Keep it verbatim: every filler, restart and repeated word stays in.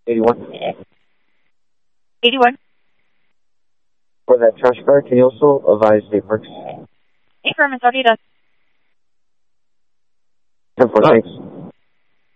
eighty-one. eighty-one. For that trash card, can you also advise the perks? Affirm, it's already done. ten four, thanks.